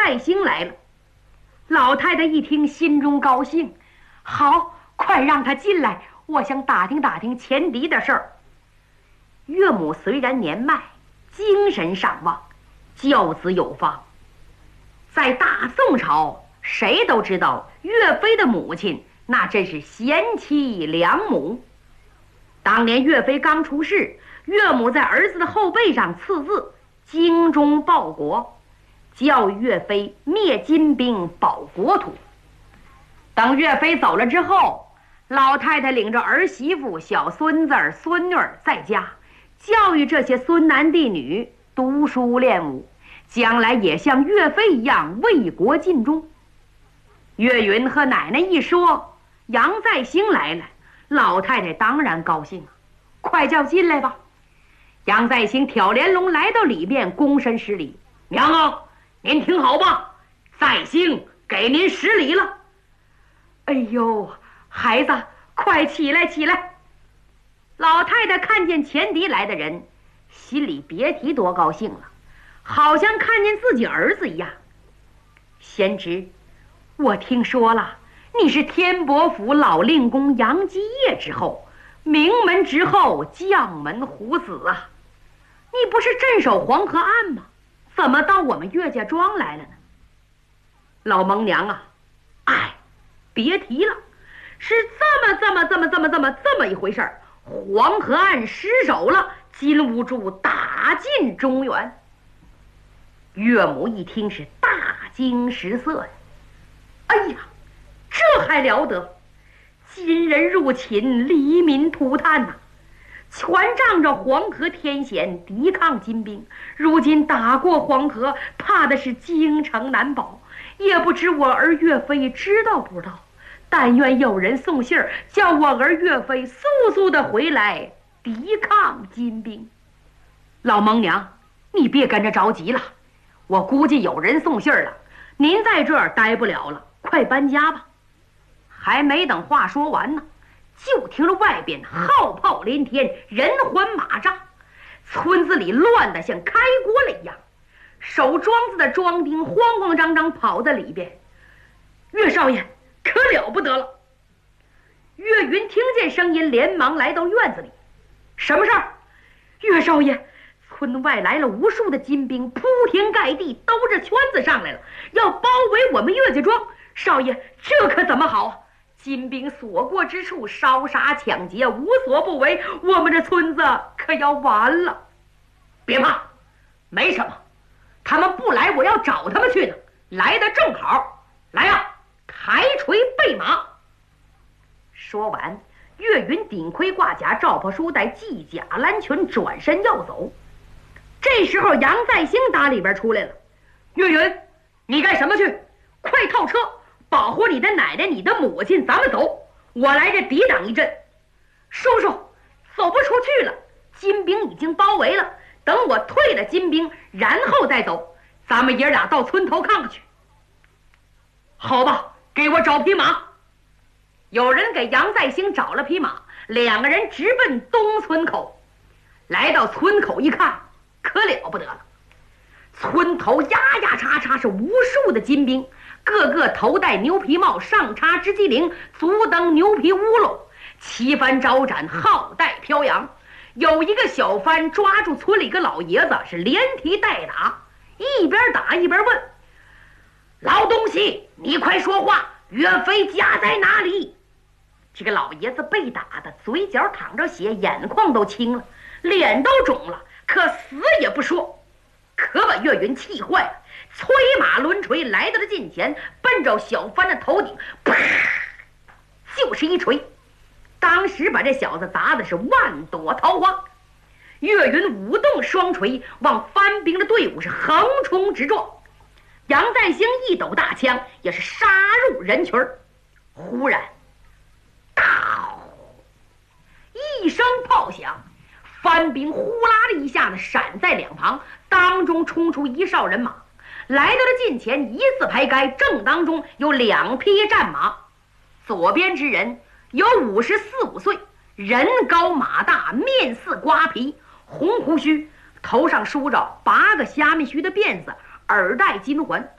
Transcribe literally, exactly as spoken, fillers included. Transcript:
再兴来了。老太太一听，心中高兴，好，快让他进来，我想打听打听前敌的事儿。岳母虽然年迈，精神尚旺，教子有方。在大宋朝，谁都知道岳飞的母亲那真是贤妻良母。当年岳飞刚出世，岳母在儿子的后背上刺字“精忠报国”，教育岳飞灭金兵，保国土。等岳飞走了之后，老太太领着儿媳妇、小孙子、孙女在家，教育这些孙男弟女读书练武，将来也像岳飞一样为国尽忠。岳云和奶奶一说杨再兴来了，老太太当然高兴了，快叫进来吧。杨再兴挑帘笼来到里面，躬身施礼：“娘啊，您听好吧，再兴给您施礼了。”哎呦，孩子，快起来起来！老太太看见前敌来的人，心里别提多高兴了，好像看见自己儿子一样。贤侄，我听说了，你是天伯府老令公杨继业之后，名门之后，将门虎子啊！你不是镇守黄河岸吗？怎么到我们岳家庄来了呢？老蒙娘啊，哎，别提了，是这么这么这么这么这么这么一回事儿。黄河岸失守了，金兀术打进中原。岳母一听是大惊失色呀！哎呀，这还了得！金人入侵，黎民涂炭呐、啊！全仗着黄河天险抵抗金兵，如今打过黄河，怕的是京城难保。也不知我儿岳飞知道不知道？但愿有人送信儿，叫我儿岳飞速速的回来抵抗金兵。老蒙娘，你别跟着着急了，我估计有人送信儿了，您在这儿待不了了，快搬家吧。还没等话说完呢，就听着外边号炮连天，人环马扎，村子里乱得像开锅了一样。守庄子的庄丁慌慌张张跑在里边：“岳少爷，可了不得了！”岳云听见声音，连忙来到院子里：“什么事儿？”“岳少爷，村外来了无数的金兵，铺天盖地，兜着圈子上来了，要包围我们岳家庄。少爷，这可怎么好？金兵所过之处，烧杀抢劫，无所不为，我们这村子可要完了。”“别怕，没什么，他们不来，我要找他们去呢。来的正好，来呀、啊，抬锤备马。”说完，岳云顶盔挂甲，罩袍书带，系甲蓝裙，转身要走。这时候杨再兴打里边出来了：“岳云，你干什么去？快套车，保护你的奶奶，你的母亲，咱们走，我来这抵挡一阵。”“叔叔，走不出去了，金兵已经包围了，等我退了金兵，然后再走，咱们爷俩到村头看看去。”“好吧，给我找匹马。”有人给杨再兴找了匹马，两个人直奔东村口。来到村口一看，可了不得了，村头呀呀叉叉是无数的金兵，个个头戴牛皮帽，上插直击翎，足蹬牛皮乌龙，旗幡招展，号带飘扬。有一个小番抓住村里一个老爷子，是连踢带打，一边打一边问：“老东西，你快说话，岳飞家在哪里？”这个老爷子被打的嘴角淌着血，眼眶都青了，脸都肿了，可死也不说，可把岳云气坏了，催马抡锤来到了近前，奔着小番的头顶，啪，就是一锤，当时把这小子砸的是万朵桃花。岳云舞动双锤，往番兵的队伍是横冲直撞。杨再兴一抖大枪，也是杀入人群。忽然一声炮响，番兵呼啦的一下子闪在两旁，当中冲出一哨人马，来到了近前，一字排开，正当中有两匹战马，左边之人有五十四五岁，人高马大，面似瓜皮，红胡须，头上梳着八个虾米须的辫子，耳戴金环，